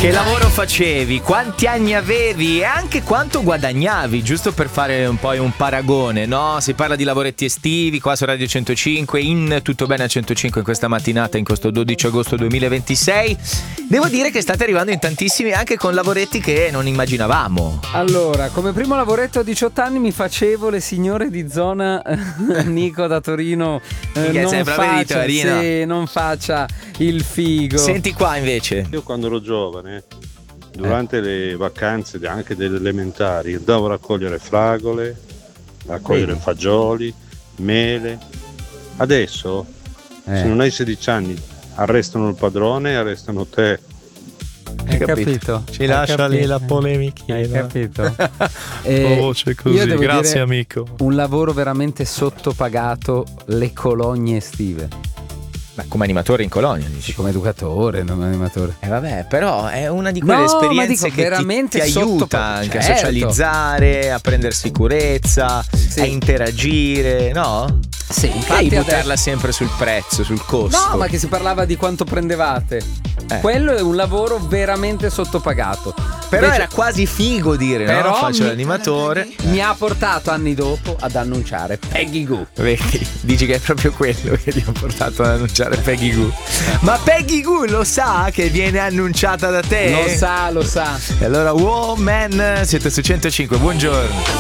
Che lavoro facevi? Quanti anni avevi? E anche quanto guadagnavi? Giusto per fare un po' un paragone, no? Si parla di lavoretti estivi qua su Radio 105, in Tutto Bene a 105 in questa mattinata, in questo 12 agosto 2026. Devo dire che state arrivando in tantissimi, anche con lavoretti che non immaginavamo. Allora, come primo lavoretto a 18 anni mi facevo le signore di zona Nico da Torino. Non faccia il figo. Senti qua invece. Io quando ero giovane, durante le vacanze anche delle elementari, andavo a raccogliere fragole, raccogliere fagioli, mele. Adesso, se non hai 16 anni, arrestano il padrone e arrestano te. Hai capito? Ci lascia lì la polemica. Hai capito? Voce così, io devo grazie dire, amico. Un lavoro veramente sottopagato, le colonie estive. Ma come animatore in colonia, dici? Come educatore, non animatore. Vabbè, però è una di quelle esperienze che veramente ti aiuta anche a socializzare, a prendere sicurezza, a interagire, no? Sì, infatti buttarla sempre sul prezzo, sul costo. No, ma che si parlava di quanto prendevate. Quello è un lavoro veramente sottopagato. Però era quasi figo dire, no? Faccio l'animatore. Mi ha portato anni dopo ad annunciare Peggy Goo. Vedi, dici che è proprio quello che ti ha portato ad annunciare Peggy Goo. Ma Peggy Goo lo sa che viene annunciata da te? Lo sa. E allora, Woman, siete su 105, buongiorno.